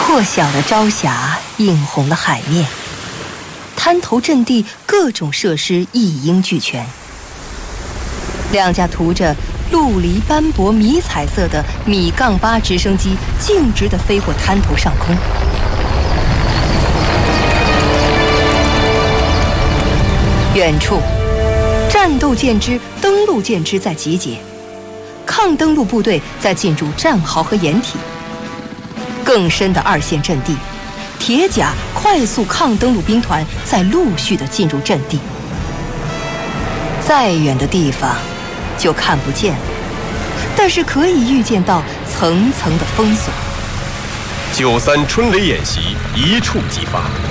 破晓的朝霞映红了海面，滩头阵地各种设施一应俱全。2架涂着陆离斑驳迷彩色的米-8直升机径直地飞过滩头上空。远处，战斗舰只、登陆舰只在集结，抗登陆部队在进驻战壕和掩体。更深的2线阵地，铁甲快速抗登陆兵团在陆续地进入阵地。再远的地方就看不见了，但是可以预见到层层的封锁。 93春雷演习一触即发。